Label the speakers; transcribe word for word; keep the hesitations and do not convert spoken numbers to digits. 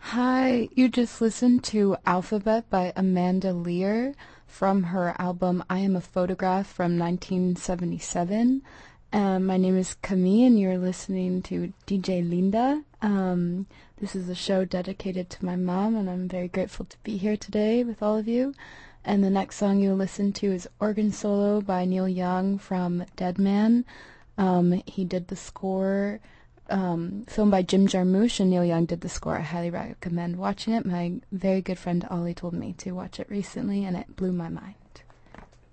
Speaker 1: Hi, you just listened to Alphabet by Amanda Lear from her album I Am a Photograph from nineteen seventy-seven. Um, my name is Camille, and you're listening to D J Linda. Um, this is a show dedicated to my mom, and I'm very grateful to be here today with all of you. And the next song you'll listen to is Organ Solo by Neil Young from Dead Man. Um, he did the score, um, filmed by Jim Jarmusch, and Neil Young did the score. I highly recommend watching it. My very good friend Ollie told me to watch it recently, and it blew my mind.